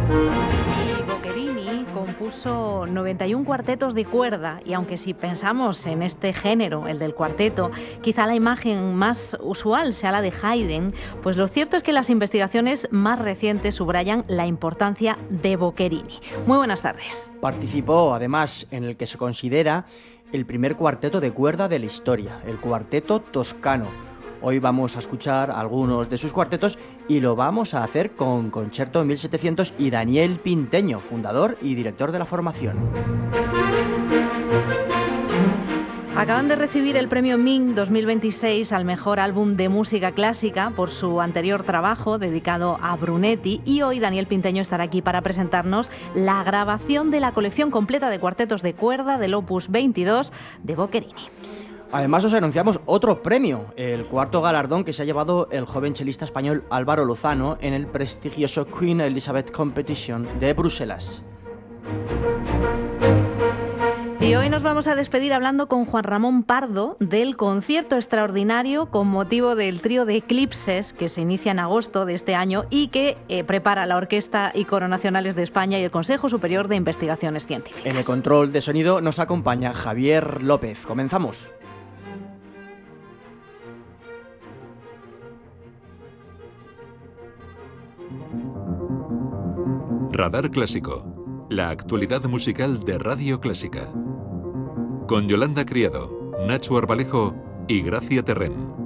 Boccherini compuso 91 cuartetos de cuerda y aunque si pensamos en este género, el del cuarteto, quizá la imagen más usual sea la de Haydn, pues lo cierto es que las investigaciones más recientes subrayan la importancia de Boccherini. Muy buenas tardes. Participó además en el que se considera el primer cuarteto de cuerda de la historia, el Cuarteto Toscano. Hoy vamos a escuchar algunos de sus cuartetos y lo vamos a hacer con Concerto 1700 y Daniel Pinteño, fundador y director de la formación. Acaban de recibir el premio Ming 2026 al mejor álbum de música clásica por su anterior trabajo dedicado a Brunetti y hoy Daniel Pinteño estará aquí para presentarnos la grabación de la colección completa de cuartetos de cuerda del Opus 22 de Boccherini. Además os anunciamos otro premio, el cuarto galardón que se ha llevado el joven chelista español Álvaro Lozano en el prestigioso Queen Elizabeth Competition de Bruselas. Y hoy nos vamos a despedir hablando con Juan Ramón Pardo del concierto extraordinario con motivo del trío de Eclipses que se inicia en agosto de este año y que prepara la Orquesta y Coro Nacionales de España y el Consejo Superior de Investigaciones Científicas. En el control de sonido nos acompaña Javier López. Comenzamos. Radar Clásico, la actualidad musical de Radio Clásica. Con Yolanda Criado, Nacho Arbalejo y Gracia Terrén.